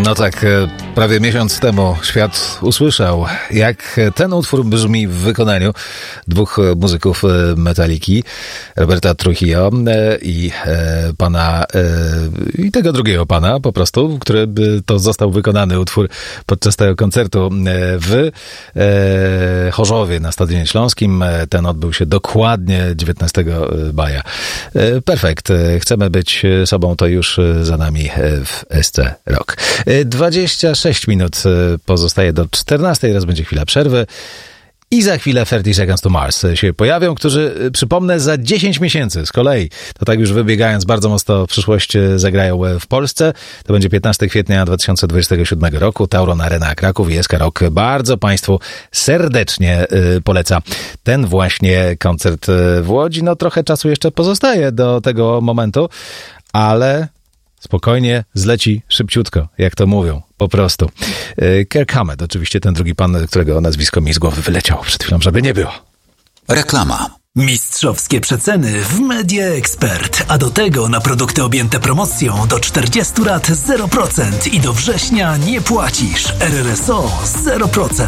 No tak, prawie miesiąc temu świat usłyszał, jak ten utwór brzmi w wykonaniu dwóch muzyków Metaliki, Roberta Trujillo i pana, i tego drugiego pana po prostu, który to został wykonany utwór podczas tego koncertu w Chorzowie na Stadionie Śląskim. Ten odbył się dokładnie 19 maja. Perfekt. Chcemy być sobą, to już za nami w SC Rock. 26 minut pozostaje do 14, teraz będzie chwila przerwy i za chwilę 30 Seconds to Mars się pojawią, którzy, przypomnę, za 10 miesięcy z kolei, to tak już wybiegając bardzo mocno w przyszłość, zagrają w Polsce. To będzie 15 kwietnia 2027 roku, Tauron Arena Kraków i SK Rock bardzo Państwu serdecznie poleca ten właśnie koncert w Łodzi. No trochę czasu jeszcze pozostaje do tego momentu, ale spokojnie, zleci szybciutko, jak to mówią, po prostu. Kirk Hammett, oczywiście ten drugi pan, którego nazwisko mi z głowy wyleciało przed chwilą, żeby nie było. Reklama. Mistrzowskie przeceny w Media Expert, a do tego na produkty objęte promocją do 40 lat 0% i do września nie płacisz. RRSO 0%.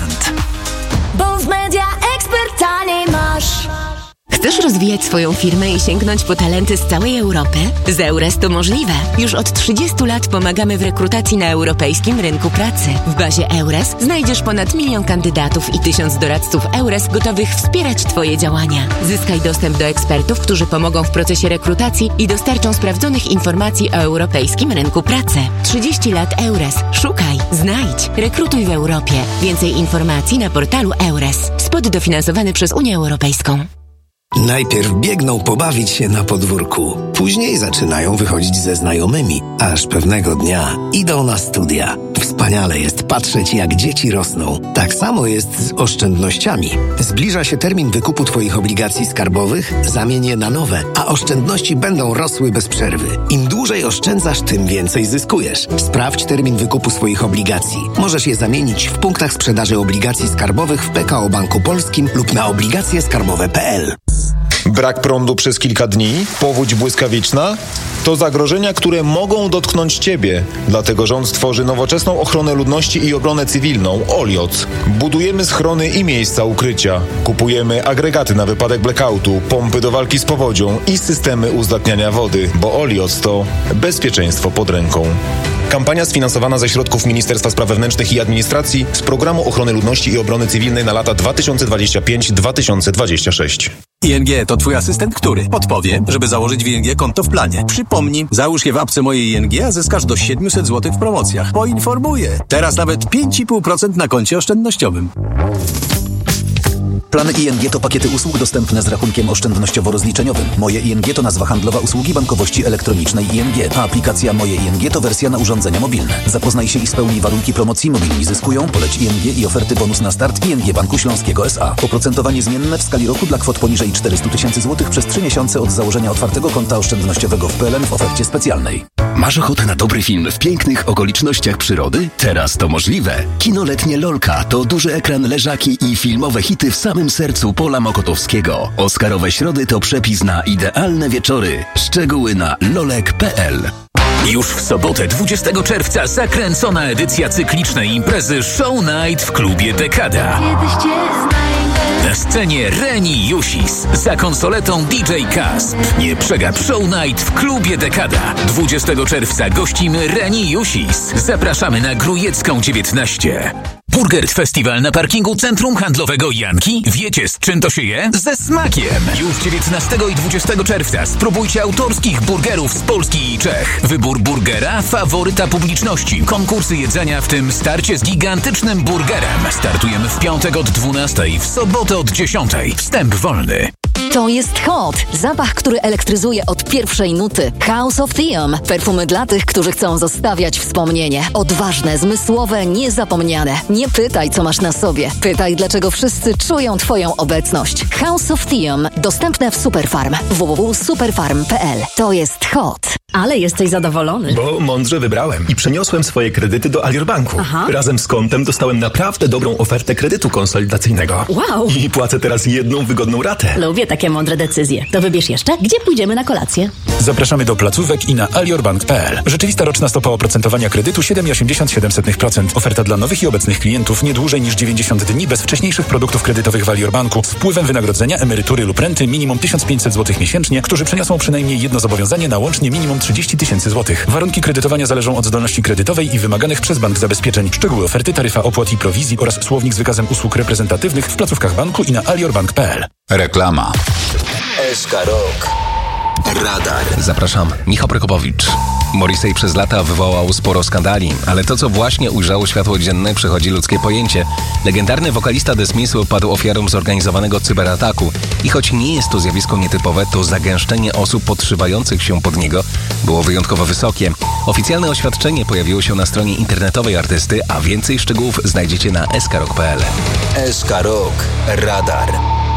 Bo w Media Expert taniej masz. Chcesz rozwijać swoją firmę i sięgnąć po talenty z całej Europy? Z Eures to możliwe. Już od 30 lat pomagamy w rekrutacji na europejskim rynku pracy. W bazie Eures znajdziesz ponad 1 milion kandydatów i 1000 doradców Eures gotowych wspierać Twoje działania. Zyskaj dostęp do ekspertów, którzy pomogą w procesie rekrutacji i dostarczą sprawdzonych informacji o europejskim rynku pracy. 30 lat Eures. Szukaj, znajdź, rekrutuj w Europie. Więcej informacji na portalu Eures. Spot dofinansowany przez Unię Europejską. Najpierw biegną pobawić się na podwórku. Później zaczynają wychodzić ze znajomymi, aż pewnego dnia idą na studia. Wspaniale jest patrzeć, jak dzieci rosną. Tak samo jest z oszczędnościami. Zbliża się termin wykupu Twoich obligacji skarbowych, zamień je na nowe, a oszczędności będą rosły bez przerwy. Im dłużej oszczędzasz, tym więcej zyskujesz. Sprawdź termin wykupu swoich obligacji. Możesz je zamienić w punktach sprzedaży obligacji skarbowych w PKO Banku Polskim lub na obligacjeskarbowe.pl. Brak prądu przez kilka dni? Powódź błyskawiczna? To zagrożenia, które mogą dotknąć Ciebie. Dlatego rząd tworzy nowoczesną ochronę ludności i obronę cywilną OLIOC. Budujemy schrony i miejsca ukrycia. Kupujemy agregaty na wypadek blackoutu, pompy do walki z powodzią i systemy uzdatniania wody, bo OLIOC to bezpieczeństwo pod ręką. Kampania sfinansowana ze środków Ministerstwa Spraw Wewnętrznych i Administracji z Programu Ochrony Ludności i Obrony Cywilnej na lata 2025-2026. ING to Twój asystent, który podpowie, żeby założyć w ING konto w planie. Przypomni, załóż je w apce mojej ING, a zyskasz do 700 zł w promocjach. Poinformuję. Teraz nawet 5,5% na koncie oszczędnościowym. Plany ING to pakiety usług dostępne z rachunkiem oszczędnościowo-rozliczeniowym. Moje ING to nazwa handlowa usługi bankowości elektronicznej ING, a aplikacja Moje ING to wersja na urządzenia mobilne. Zapoznaj się i spełnij warunki promocji. Mobilni zyskują, poleć ING i oferty bonus na start ING Banku Śląskiego S.A. Oprocentowanie zmienne w skali roku dla kwot poniżej 400 000 zł przez 3 miesiące od założenia otwartego konta oszczędnościowego w PLN w ofercie specjalnej. Masz ochotę na dobry film w pięknych okolicznościach przyrody? Teraz to możliwe. Kino letnie Lolka to duży ekran, leżaki i filmowe hity w samym sercu pola mokotowskiego. Oscarowe środy to przepis na idealne wieczory. Szczegóły na lolek.pl. Już w sobotę 20 czerwca zakręcona edycja cyklicznej imprezy Show Night w klubie Dekada. Na scenie Reni Jusis, za konsoletą DJ Kasp. Nie przegap Show Night w klubie Dekada. 20 czerwca gościmy Reni Jusis. Zapraszamy na Grujecką 19. Burger Festiwal na parkingu Centrum Handlowego Janki. Wiecie, z czym to się je? Ze smakiem! Już 19 i 20 czerwca spróbujcie autorskich burgerów z Polski i Czech. Wybór burgera, faworyta publiczności. Konkursy jedzenia, w tym starcie z gigantycznym burgerem. Startujemy w piątek od 12, w sobotę od 10. Wstęp wolny. To jest Hot. Zapach, który elektryzuje od pierwszej nuty. House of Theum. Perfumy dla tych, którzy chcą zostawiać wspomnienie. Odważne, zmysłowe, niezapomniane. Nie pytaj, co masz na sobie. Pytaj, dlaczego wszyscy czują Twoją obecność. House of Theum. Dostępne w Superfarm. www.superfarm.pl. To jest Hot. Ale jesteś zadowolony. Bo mądrze wybrałem i przeniosłem swoje kredyty do Alior Banku. Aha. Razem z kontem dostałem naprawdę dobrą ofertę kredytu konsolidacyjnego. Wow! I płacę teraz jedną wygodną ratę. Lubię takie Wszystkie mądre decyzje. To wybierz jeszcze, gdzie pójdziemy na kolację. Zapraszamy do placówek i na aliorbank.pl. Rzeczywista roczna stopa oprocentowania kredytu 7,87%. Oferta dla nowych i obecnych klientów nie dłużej niż 90 dni bez wcześniejszych produktów kredytowych w Aliorbanku z wpływem wynagrodzenia, emerytury lub renty minimum 1500 zł miesięcznie, którzy przeniosą przynajmniej jedno zobowiązanie na łącznie minimum 30 000 zł. Warunki kredytowania zależą od zdolności kredytowej i wymaganych przez bank zabezpieczeń. Szczegóły oferty, taryfa opłat i prowizji oraz słownik z wykazem usług reprezentatywnych w placówkach banku i na aliorbank.pl. Reklama. SK Rok. Radar. Zapraszam, Michał Prokopowicz. Morrissey przez lata wywołał sporo skandali, ale to, co właśnie ujrzało światło dzienne, przechodzi ludzkie pojęcie. Legendarny wokalista The Smiths padł ofiarą zorganizowanego cyberataku i choć nie jest to zjawisko nietypowe, to zagęszczenie osób podszywających się pod niego było wyjątkowo wysokie. Oficjalne oświadczenie pojawiło się na stronie internetowej artysty, a więcej szczegółów znajdziecie na skrok.pl. SK Rok. Radar.